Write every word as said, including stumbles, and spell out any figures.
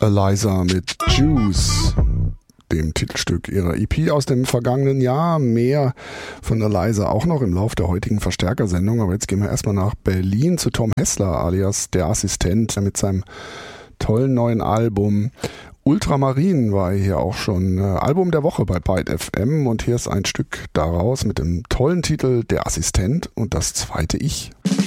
Eliza mit Juice, dem Titelstück ihrer E P aus dem vergangenen Jahr. Mehr von Eliza auch noch im Lauf der heutigen Verstärkersendung. Aber jetzt gehen wir erstmal nach Berlin zu Tom Hessler alias Der Assistent mit seinem tollen neuen Album. Ultramarin war hier auch schon äh, Album der Woche bei Byte F M und hier ist ein Stück daraus mit dem tollen Titel Der Assistent und das zweite Ich.